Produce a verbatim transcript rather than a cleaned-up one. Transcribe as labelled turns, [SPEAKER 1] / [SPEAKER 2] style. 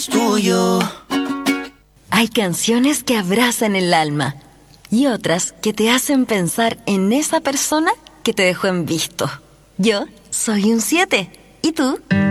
[SPEAKER 1] tuyo.
[SPEAKER 2] Hay canciones que abrazan el alma y otras que te hacen pensar en esa persona que te dejó en visto. Yo soy un siete. ¿Y tú?